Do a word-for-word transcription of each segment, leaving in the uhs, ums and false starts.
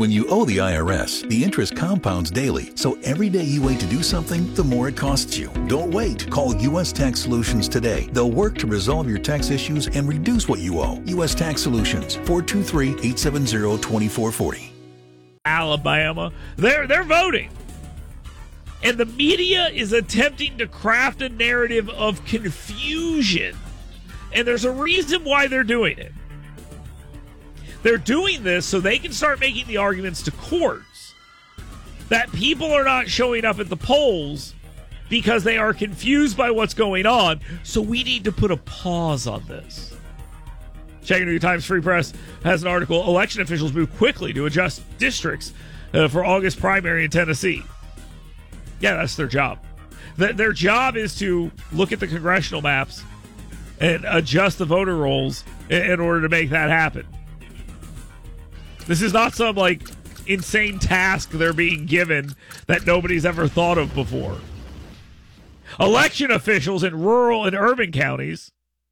When you owe the I R S, the interest compounds daily, so every day you wait to do something, the more it costs you. Don't wait. Call U S Tax Solutions today. They'll work to resolve your tax issues and reduce what you owe. U S Tax Solutions, four two three, eight seven zero, two four four zero. Alabama, they're they're voting. And the media is attempting to craft a narrative of confusion. And there's a reason why they're doing it. They're doing this so they can start making the arguments to courts that people are not showing up at the polls because they are confused by what's going on, so we need to put a pause on this. Chattanooga Times Free Press has an article, election officials move quickly to adjust districts uh, for August primary in Tennessee. Yeah, that's their job. Th- their job is to look at the congressional maps and adjust the voter rolls in, in order to make that happen. This is not some, like, insane task they're being given that nobody's ever thought of before. Election officials in rural and urban counties.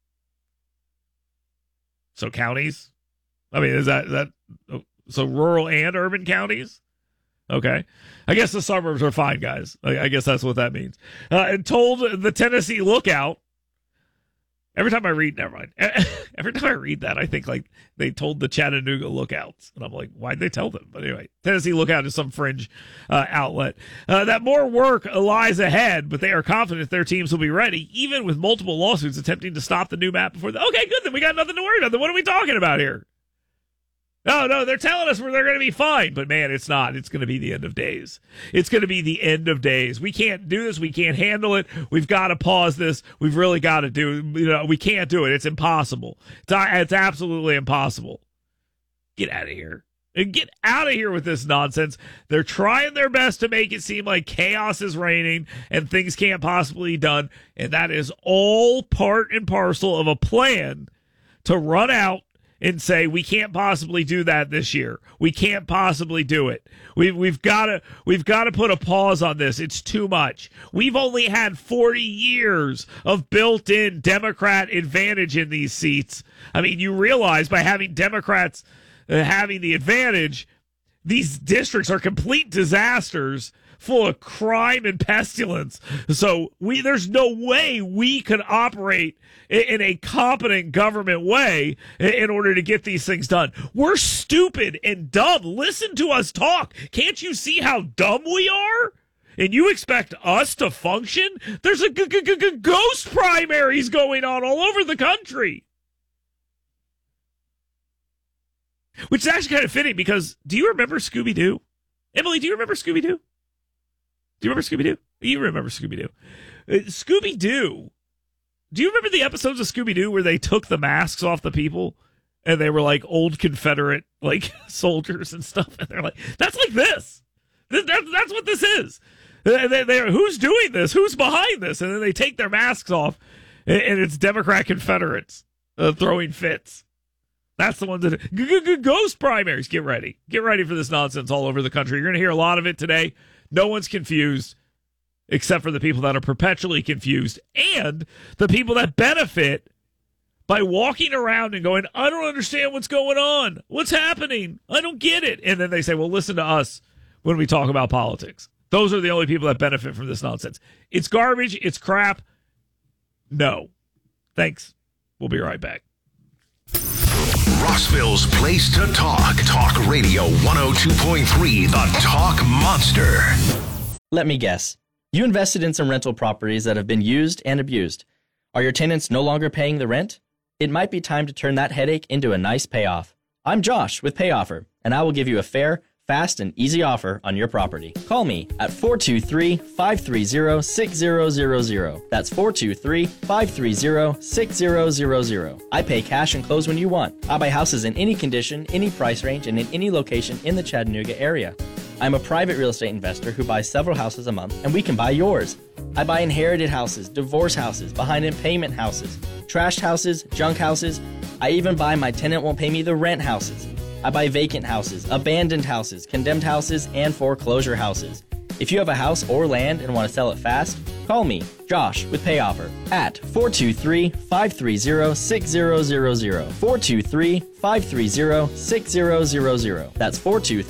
So counties? I mean, is that, that so rural and urban counties? Okay. I guess the suburbs are fine, guys. I, I guess that's what that means. Uh, and told the Tennessee Lookout. Every time I read, never mind. Every time I read that, I think like they told the Chattanooga Lookouts. And I'm like, why'd they tell them? But anyway, Tennessee Lookout is some fringe uh, outlet. Uh, that more work lies ahead, but they are confident their teams will be ready, even with multiple lawsuits attempting to stop the new map before the. Okay, good. Then we got nothing to worry about. Then what are we talking about here? No, no, they're telling us they're going to be fine. But, man, it's not. It's going to be the end of days. It's going to be the end of days. We can't do this. We can't handle it. We've got to pause this. We've really got to do it. You know, we can't do it. It's impossible. It's, it's absolutely impossible. Get out of here. And get out of here with this nonsense. They're trying their best to make it seem like chaos is reigning and things can't possibly be done. And that is all part and parcel of a plan to run out and say we can't possibly do that this year. We can't possibly do it. We've we've got to we've got to put a pause on this. It's too much. We've only had forty years of built-in Democrat advantage in these seats. I mean, you realize by having Democrats uh, having the advantage, these districts are complete disasters, full of crime and pestilence. So we there's no way we could operate in a competent government way in order to get these things done. We're stupid and dumb. Listen to us talk. Can't you see how dumb we are? And you expect us to function? There's a g- g- g- ghost primaries going on all over the country. Which is actually kind of fitting because do you remember Scooby-Doo? Emily, do you remember Scooby-Doo? Do you remember Scooby-Doo? You remember Scooby-Doo. Uh, Scooby-Doo. Do you remember the episodes of Scooby-Doo where they took the masks off the people and they were like old Confederate like soldiers and stuff? And they're like, that's like this. this that, that's what this is. They, they, they're, who's doing this? Who's behind this? And then they take their masks off and, and it's Democrat Confederates uh, throwing fits. That's the ones that g- g- ghost primaries. Get ready. Get ready for this nonsense all over the country. You're going to hear a lot of it today. No one's confused except for the people that are perpetually confused and the people that benefit by walking around and going, I don't understand what's going on. What's happening? I don't get it. And then they say, well, listen to us when we talk about politics. Those are the only people that benefit from this nonsense. It's garbage. It's crap. No. Thanks. We'll be right back. Rossville's place to talk. Talk Radio one oh two point three, the Talk Monster. Let me guess. You invested in some rental properties that have been used and abused. Are your tenants no longer paying the rent? It might be time to turn that headache into a nice payoff. I'm Josh with PayOffer, and I will give you a fair, fast, and easy offer on your property. Call me at four two three, five three zero, six zero zero zero. That's four two three, five three zero, six zero zero zero. I pay cash and close when you want. I buy houses in any condition, any price range, and in any location in the Chattanooga area. I'm a private real estate investor who buys several houses a month, and we can buy yours. I buy inherited houses, divorce houses, behind in payment houses, trashed houses, junk houses. I even buy my tenant won't pay me the rent houses. I buy vacant houses, abandoned houses, condemned houses, and foreclosure houses. If you have a house or land and want to sell it fast, call me, Josh, with PayOffer at four two three, five three zero, six zero zero zero. four two three, five three zero, six zero zero zero. That's four two three